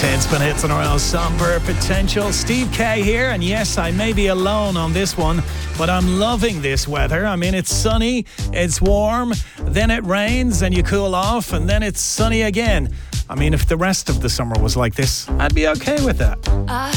It's been hits on our Somber Potential. Steve K here, and yes, I may be alone on this one, but I'm loving this weather. I mean, it's sunny, it's warm, then it rains and you cool off, and then it's sunny again. I mean, if the rest of the summer was like this, I'd be okay with that.